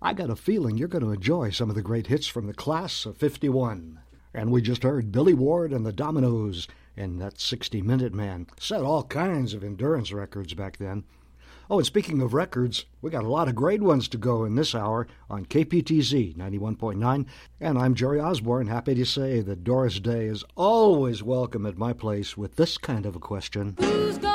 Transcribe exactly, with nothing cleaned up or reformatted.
I got a feeling you're going to enjoy some of the great hits from the class of fifty-one. And we just heard Billy Ward and the Dominoes, and that sixty minute Man set all kinds of endurance records back then. Oh, and speaking of records, we got a lot of great ones to go in this hour on K P T Z ninety-one point nine, and I'm Jerry Osborne, happy to say that Doris Day is always welcome at my place with this kind of a question.